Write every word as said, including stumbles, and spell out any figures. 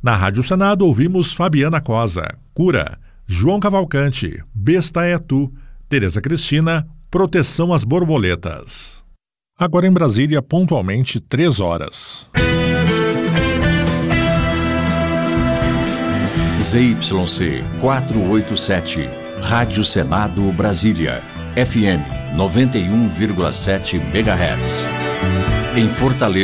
Na Rádio Senado ouvimos Fabiana Cosa, Cura, João Cavalcante, Besta é Tu, Tereza Cristina, Proteção às Borboletas. Agora em Brasília, pontualmente três horas. Z Y C quatrocentos e oitenta e sete, Rádio Senado Brasília, F M noventa e um vírgula sete megahertz. Em Fortaleza.